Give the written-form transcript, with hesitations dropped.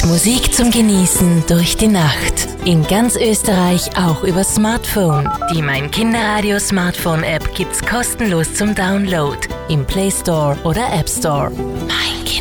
Musik zum Genießen durch die Nacht. In ganz Österreich auch über Smartphone. Die Mein Kinderradio Smartphone App gibt's kostenlos zum Download im Play Store oder App Store. Mein